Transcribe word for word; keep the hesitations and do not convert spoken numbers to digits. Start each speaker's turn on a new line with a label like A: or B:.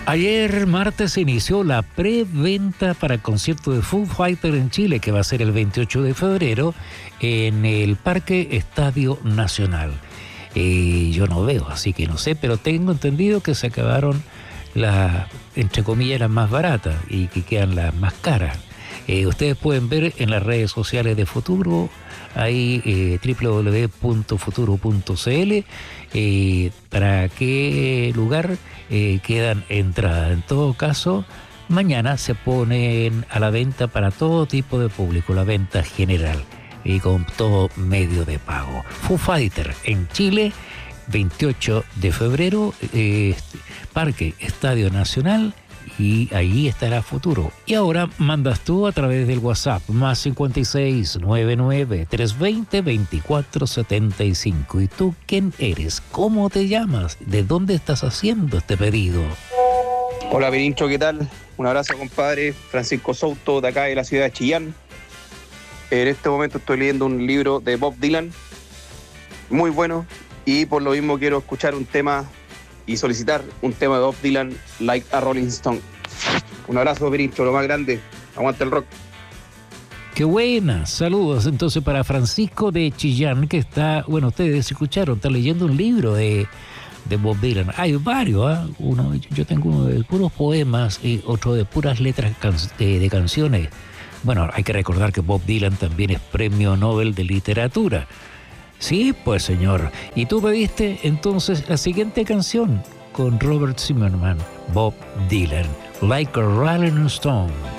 A: Ayer martes se inició la preventa para el concierto de Foo Fighters en Chile, que va a ser el veintiocho de febrero en el Parque Estadio Nacional. Eh, yo no veo, así que no sé, pero tengo entendido que se acabaron las, entre comillas, las más baratas y que quedan las más caras. Eh, ustedes pueden ver en las redes sociales de Futuro, ahí eh, doble u doble u doble u punto futuro punto c l, eh, para qué lugar eh, quedan entradas. En todo caso, mañana se ponen a la venta para todo tipo de público, la venta general y con todo medio de pago. Foo Fighters en Chile, veintiocho de febrero, eh, Parque Estadio Nacional, y ahí estará Futuro. Y ahora mandas tú a través del WhatsApp, más cincuenta y seis, noventa y nueve, trescientos veinte, veinticuatro setenta y cinco. ¿Y tú quién eres? ¿Cómo te llamas? ¿De dónde estás haciendo este pedido?
B: Hola Pirincho, ¿qué tal? Un abrazo, compadre. Francisco Souto, de acá de la ciudad de Chillán. En este momento estoy leyendo un libro de Bob Dylan, muy bueno, y por lo mismo quiero escuchar un tema y solicitar un tema de Bob Dylan, Like a Rolling Stone. Un abrazo, Pirincho, lo más grande. Aguanta el rock.
A: Qué buena. Saludos entonces para Francisco de Chillán, que está, bueno, ustedes escucharon, está leyendo un libro de, de Bob Dylan. Hay varios, ¿eh? Uno, yo tengo uno de puros poemas y otro de puras letras can- de, de canciones. Bueno, hay que recordar que Bob Dylan también es premio Nobel de Literatura. Sí, pues señor. Y tú pediste entonces la siguiente canción con Robert Zimmerman, Bob Dylan, Like a Rolling Stone.